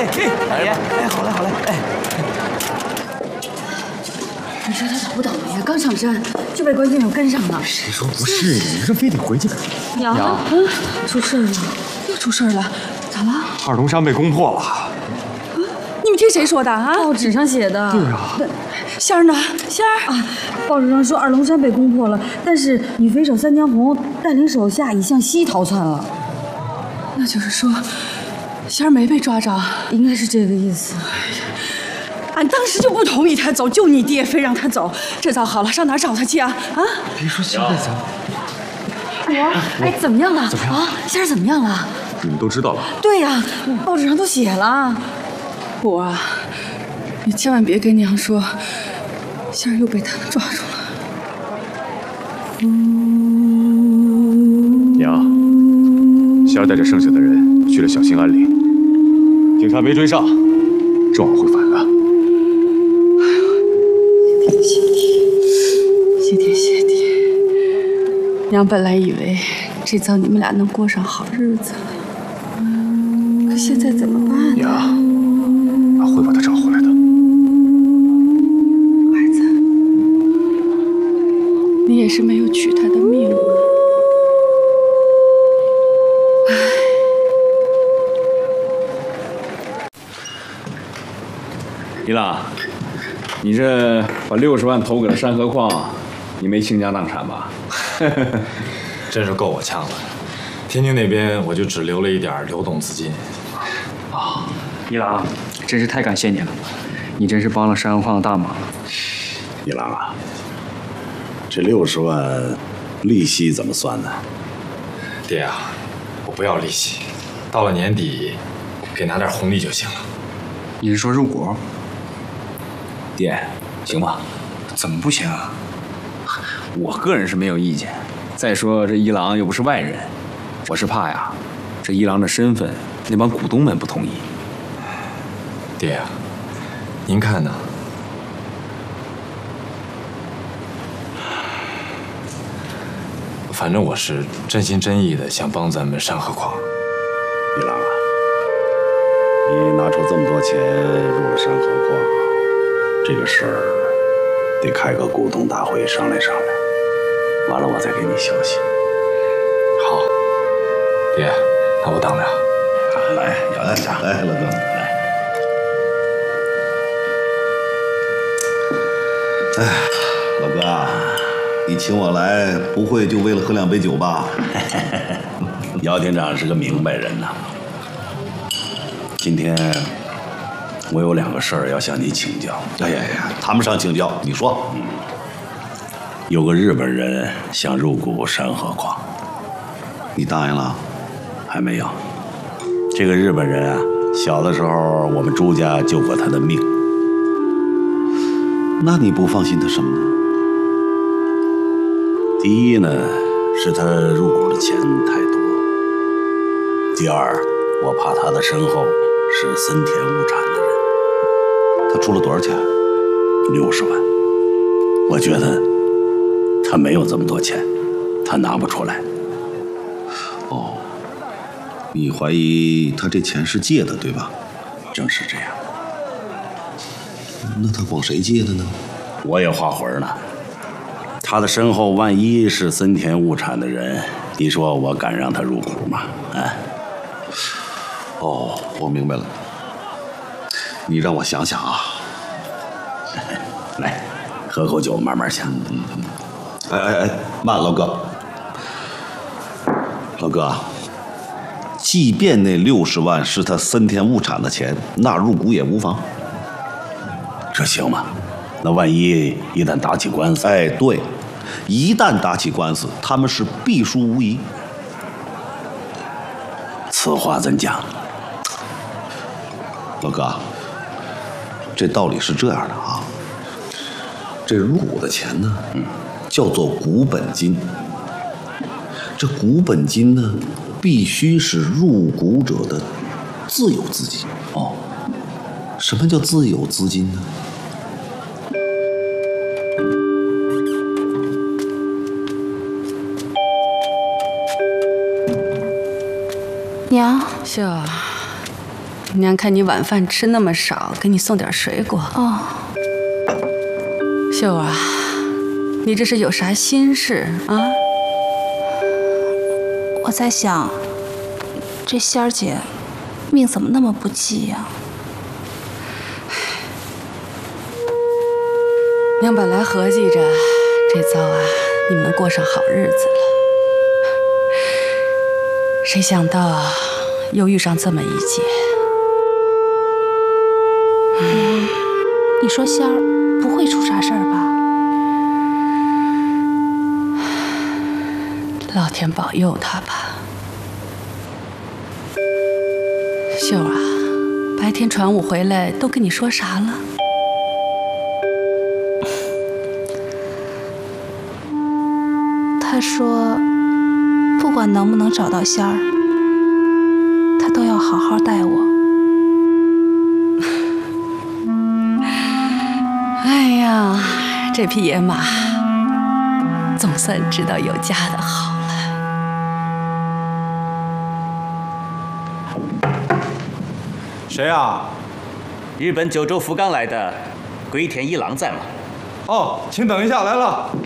爷，哎，好嘞，好嘞，哎。 你说他倒不倒霉啊？刚上山就被关键友跟上了。 谁说不是？你这非得回去。 娘，出事了，又出事了，咋了？ 二龙山被攻破了。 你们听谁说的啊？ 报纸上写的。 对啊。 仙儿呢？仙儿啊，报纸上说二龙山被攻破了，但是女匪首三江红带领手下已向西逃窜了。 那就是说，仙儿没被抓着， 应该是这个意思。 俺当时就不同意他走，就你爹非让他走。这遭好了，上哪儿找他去啊？啊！ 别说现在咱， 哎，怎么样了？怎么样啊？仙儿怎么样了？ 你们都知道了？ 对呀，报纸上都写了。 我啊，你千万别跟娘说，仙儿又被他们抓住了。 娘，仙儿带着剩下的人去了小兴安岭，警察没追上，正好会返的。 谢天，娘本来以为这遭你们俩能过上好日子了，可现在怎么办呢？ 娘，俺会把他找回来的。 儿子，你也是没有取他的命啊！ 李朗，你这把60万投给了山河矿，你没倾家荡产吧？ 真是够我呛的。天津那边我就只留了一点流动资金。 一郎，真是太感谢你了，你真是帮了山河矿的大忙。 一郎啊，这60万利息怎么算呢？ 爹啊，我不要利息，到了年底给拿点红利就行了。 你是说入股？ 爹，行吗？ 怎么不行啊？ 我个人是没有意见。再说这一郎又不是外人，我是怕呀，这一郎的身份，那帮股东们不同意。 爹啊，您看呢？反正我是真心真意的想帮咱们山河矿。 一郎啊，你拿出这么多钱入了山河矿，这个事儿得开个股东大会商量商量，完了我再给你消息。 好，爹，那我等着。 来，咬点茶，来，老哥，来。哎，老哥啊，你请我来，不会就为了喝2杯酒吧？姚厅长是个明白人呐。今天我有2个事儿要向你请教。哎呀呀，谈不上请教，你说。有个日本人想入股山河矿，你答应了？还没有。这个日本人啊，小的时候我们朱家救过他的命。那你不放心他什么呢？第一呢，是他入股的钱太多；第二，我怕他的身后是森田物产的人。他出了多少钱？60万。我觉得他没有这么多钱，他拿不出来。哦，你怀疑他这钱是借的，对吧？正是这样。那他管谁借的呢？我也画魂呢。他的身后万一是森田物产的人，你说我敢让他入股吗？啊？哦，我明白了。你让我想想啊。来，喝口酒，慢慢想。哎，慢，老哥。老哥，即便那60万是他森田物产的钱，那入股也无妨。这行吗？那万一旦打起官司，哎，对，一旦打起官司，他们是必输无疑。此话怎讲？老哥，这道理是这样的啊，这入股的钱呢，叫做股本金。这股本金呢，必须是入股者的自有资金。哦，什么叫自有资金呢？ 娘， 秀儿， 娘看你晚饭吃那么少，给你送点水果。 哦， 秀儿啊，你这是有啥心事啊？ 我在想，这仙儿姐命怎么那么不济呀？ 娘本来合计着，这遭啊，你们能过上好日子了。谁想到又遇上这么一劫。 你说仙儿不会出啥事儿吧？ 老天保佑他吧。秀儿啊，白天传武回来都跟你说啥了？ 他说，不管能不能找到仙儿，他都要好好待我。 哎呀，这匹野马总算知道有家的好了。 谁啊？ 日本九州福冈来的龟田一郎在吗？ 哦，请等一下，来了。